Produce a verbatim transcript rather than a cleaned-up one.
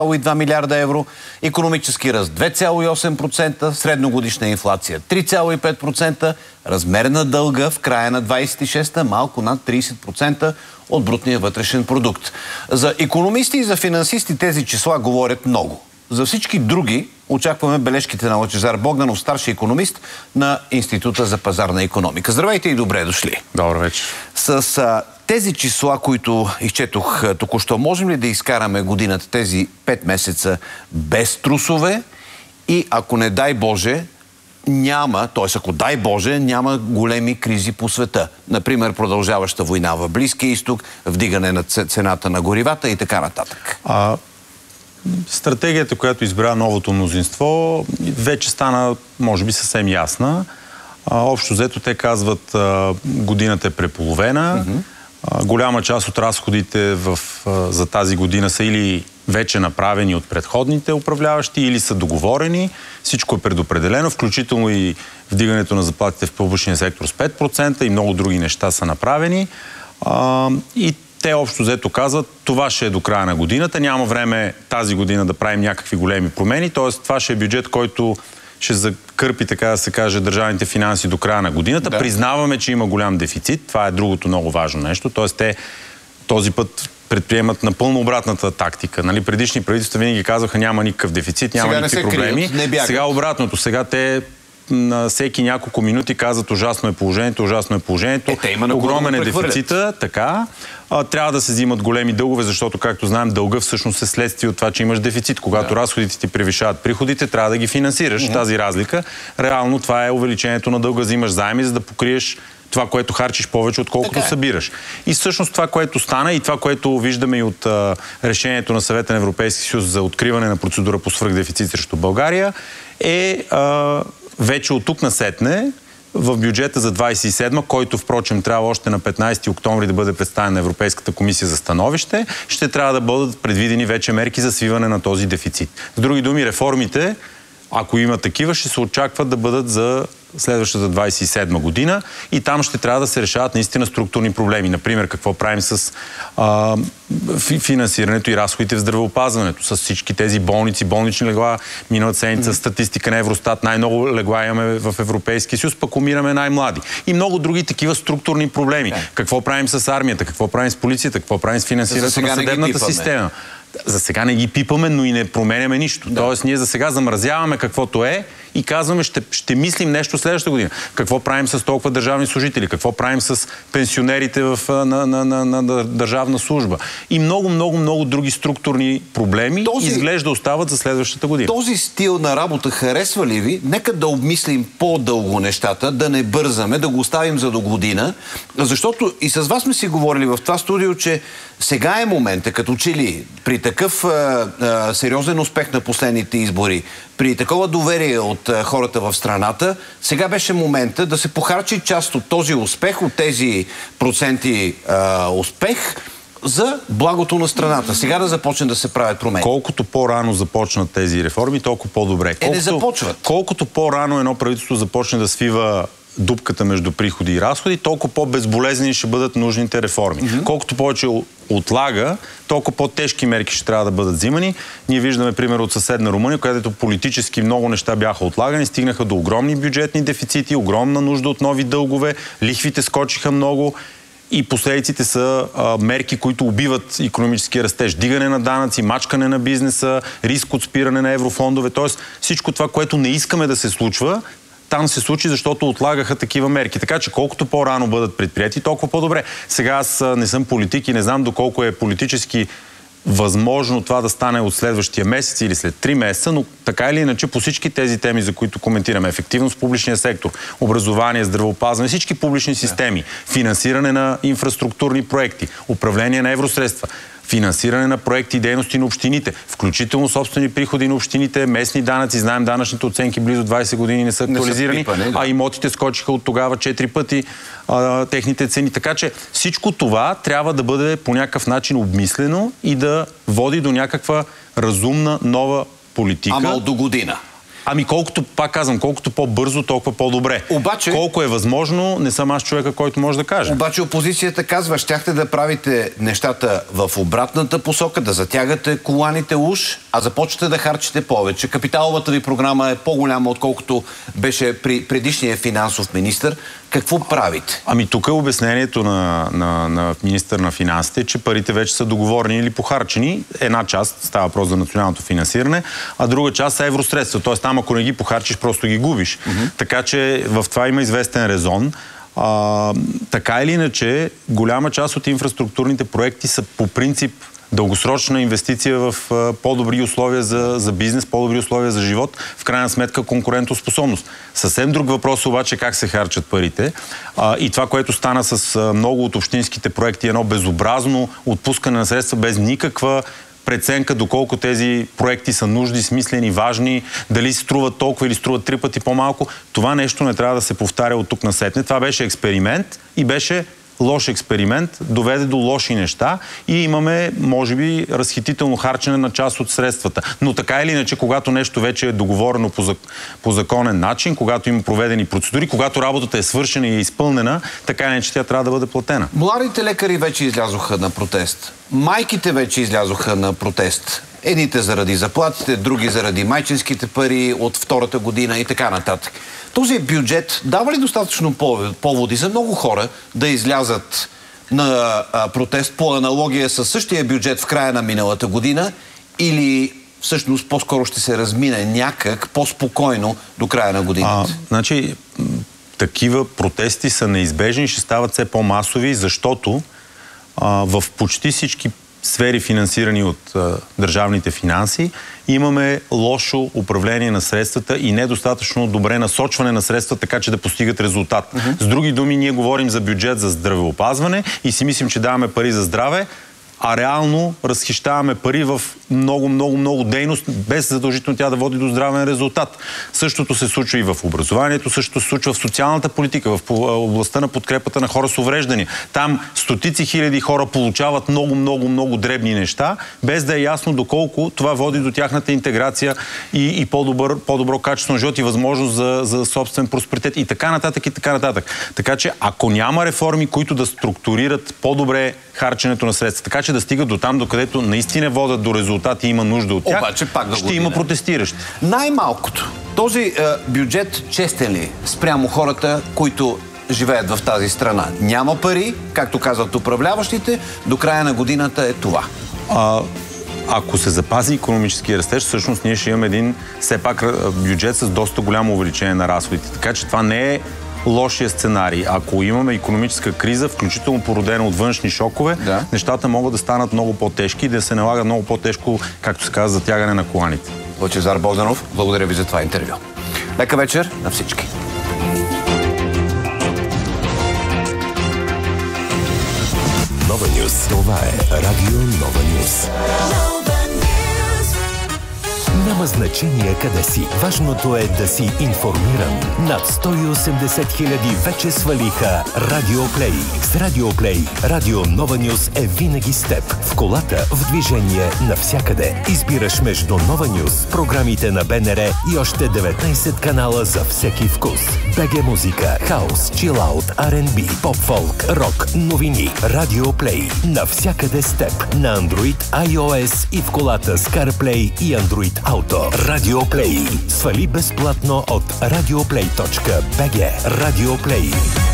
и два милиарда евро, икономически ръст две цяло и осем процента, средногодишна инфлация три цяло и пет процента, размер на дълга в края на двадесет и шеста малко над тридесет процента от брутния вътрешен продукт. За икономисти и за финансисти тези числа говорят много. За всички други очакваме бележките на Лъчезар Богданов, старши икономист на Института за пазарна икономика. Здравейте и добре дошли. Добър вечер. С а, тези числа, които изчетох току-що, можем ли да изкараме годината, тези пет месеца без трусове и ако не дай Боже, няма, т.е. ако дай Боже, няма големи кризи по света. Например, продължаваща война в Близкия изток, вдигане на цената на горивата и така нататък. А... Стратегията, която избра новото мнозинство, вече стана, може би, съвсем ясна. А, общо взето те казват, а, годината е преполовена. Mm-hmm. а, голяма част от разходите в, а, за тази година са или вече направени от предходните управляващи, или са договорени. Всичко е предопределено, включително и вдигането на заплатите в публичния сектор с пет процента и много други неща са направени. А, и Те общо взето казват, това ще е до края на годината, няма време тази година да правим някакви големи промени, т.е. това ще е бюджет, който ще закърпи, така да се каже, държавните финанси до края на годината. Да. Признаваме, че има голям дефицит, това е другото много важно нещо, т.е. те този път предприемат напълно обратната тактика. Нали? Предишни правителства винаги казваха, няма никакъв дефицит, няма сега никакви проблеми. Крият, сега обратното, сега те на всеки няколко минути казват, ужасно е положението, ужасно е положението, е, огромен е дефицита, така. А, трябва да се взимат големи дългове, защото, както знаем, дълга всъщност е следствие от това, че имаш дефицит. Когато да. разходите ти превишават приходите, трябва да ги финансираш. Mm-hmm. Тази разлика. Реално това е увеличението на дълга. Взимаш заеми, за да покриеш това, което харчиш повече, отколкото така събираш. И всъщност това, което стана и това, което виждаме и от а, решението на Съвета на Европейския съюз за откриване на процедура по свръхдефицит срещу България, е а, вече от тук насетне в бюджета за двадесет и седма, който впрочем трябва още на петнадесети октомври да бъде представен на Европейската комисия за становище, ще трябва да бъдат предвидени вече мерки за свиване на този дефицит. С други думи, реформите, ако има такива, ще се очакват да бъдат за следващата двадесет и седма година и там ще трябва да се решават наистина структурни проблеми. Например, какво правим с а, финансирането и разходите в здравеопазването, с всички тези болници, болнични легла. Миналата седмица статистика на Евростат, най-много легла имаме в Европейския съюз, пък умираме най-млади. И много други такива структурни проблеми. Yeah. Какво правим с армията, какво правим с полицията, какво правим с финансирането на съдебната система. За сега не ги пипаме, но и не променяме нищо. Да. Тоест, ние за сега замразяваме каквото е и казваме, ще, ще мислим нещо следващата година. Какво правим с толкова държавни служители? Какво правим с пенсионерите в, на, на, на, на, на държавна служба? И много, много, много други структурни проблеми този, изглежда остават за следващата година. Този стил на работа харесва ли ви? Нека да обмислим по-дълго нещата, да не бързаме, да го оставим за до година, защото и с вас сме си говорили в това студио, че сега е момента, като че ли при такъв а, а, сериозен успех на последните избори, при такова доверие от а, хората в страната, сега беше момента да се похарчи част от този успех, от тези проценти а, успех за благото на страната. Сега да започне да се правят промени. Колкото по-рано започнат тези реформи, толкова по-добре. Е, не започват. Колкото по-рано едно правителство започне да свива дупката между приходи и разходи, толкова по-безболезнени ще бъдат нужните реформи. Mm-hmm. Колкото повече отлага, толкова по-тежки мерки ще трябва да бъдат взимани. Ние виждаме пример от съседна Румъния, където политически много неща бяха отлагани, стигнаха до огромни бюджетни дефицити, огромна нужда от нови дългове, лихвите скочиха много и последиците са а, мерки, които убиват икономическия растеж. Дигане на данъци, мачкане на бизнеса, риск от спиране на еврофондове. Тоест всичко това, което не искаме да се случва, там се случи, защото отлагаха такива мерки. Така че колкото по-рано бъдат предприяти, толкова по-добре. Сега аз не съм политик и не знам доколко е политически възможно това да стане от следващия месец или след три месеца, но така или иначе по всички тези теми, за които коментираме, ефективност в публичния сектор, образование, здравеопазване, всички публични системи, финансиране на инфраструктурни проекти, управление на евросредства, финансиране на проекти и дейности на общините, включително собствени приходи на общините, местни данъци. Знаем, данъчните оценки близо двадесет години не са актуализирани, не са пипани, да. А имотите скочиха от тогава четири пъти а, техните цени. Така че всичко това трябва да бъде по някакъв начин обмислено и да води до някаква разумна нова политика. Ама до година. Ами колкото, пак казвам, колкото по-бързо, толкова по-добре. Обаче... Колко е възможно, не съм аз човека, който може да каже. Обаче опозицията казва, щяхте да правите нещата в обратната посока, да затягате коланите уж, а започвате да харчите повече. Капиталовата ви програма е по-голяма, отколкото беше при предишния финансов министър. Какво правите? Ами тук е обяснението на, на, на министър на финансите, че парите вече са договорени или похарчени. Една част става въпрос за националното финансиране, а друга част са евросредства. Тоест там, ако не ги похарчиш, просто ги губиш. Mm-hmm. Така че в това има известен резон. А, така или иначе, голяма част от инфраструктурните проекти са по принцип дългосрочна инвестиция в по-добри условия за, за бизнес, по-добри условия за живот, в крайна сметка конкурентоспособност. Съвсем друг въпрос обаче как се харчат парите. А, и това, което стана с а, много от общинските проекти, едно безобразно отпускане на средства без никаква преценка доколко тези проекти са нужди, смислени, важни, дали струват толкова или струват три пъти по-малко. Това нещо не трябва да се повтаря от тук насетне. Това беше експеримент и беше лош експеримент, доведе до лоши неща и имаме, може би, разхитително харчене на част от средствата. Но така или иначе, когато нещо вече е договорено по, зак... по законен начин, когато има проведени процедури, когато работата е свършена и е изпълнена, така или иначе тя трябва да бъде платена. Младите лекари вече излязоха на протест. Майките вече излязоха на протест. Едните заради заплатите, други заради майчинските пари от втората година и така нататък. Този бюджет дава ли достатъчно поводи за много хора да излязат на а, протест по аналогия с същия бюджет в края на миналата година или всъщност по-скоро ще се размине някак по-спокойно до края на годината? А, значи, такива протести са неизбежни, ще стават все по-масови, защото а, в почти всички сфери, финансирани от а, държавните финанси, имаме лошо управление на средствата и недостатъчно добре насочване на средства, така че да постигат резултат. Uh-huh. С други думи, ние говорим за бюджет за здравеопазване и си мислим, че даваме пари за здраве, а реално разхищаваме пари в много, много, много дейност, без задължително тя да води до здравен резултат. Същото се случва и в образованието, същото се случва в социалната политика, в областта на подкрепата на хора с увреждания. Там стотици хиляди хора получават много, много, много дребни неща, без да е ясно доколко това води до тяхната интеграция и, и по-добър, по-добро качество на живот и възможност за, за собствен просперитет и така нататък и така нататък. Така че ако няма реформи, които да структурират по-добре харченето на средства, така че да стигат до там, докъдето наистина водят до резултати и има нужда от тях, обаче, пак да ще има протестиращи. Най-малкото, този е, бюджет честен ли спрямо хората, които живеят в тази страна? Няма пари, както казват управляващите, до края на годината е това. А, ако се запази икономически растеж, всъщност ние ще имаме един все пак бюджет с доста голямо увеличение на разходите. Така че това не е лошия сценарий. Ако имаме икономическа криза, включително породена от външни шокове, да, нещата могат да станат много по-тежки и да се налага много по-тежко, както се казва, затягане на коланите. Лъчезар Богданов, благодаря ви за това интервю. Лека вечер на всички. Нова Нюс. Това е Радио Нова Нюс. Няма значение къде си. Важното е да си информиран. Над сто и осемдесет хиляди вече свалиха Радио Плей. С Радио Плей Радио Нова Нюс е винаги с теб. В колата, в движение, навсякъде. Избираш между Нова Нюс, програмите на БНР и още деветнайсет канала за всеки вкус. БГ музика, хаус, чилаут, Ар енд Би, поп-фолк, рок, новини. Радио Плей. Навсякъде с теб. На Android, iOS и в колата с CarPlay и Android Auto. Радио Плей. Свали безплатно от радиоплей точка би джи. Радио Плей.